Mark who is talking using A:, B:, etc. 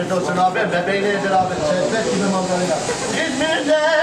A: afiyet olsun abi. Bebeğine yedir abi. Çeşmet gibi manzarayla. İzmir'de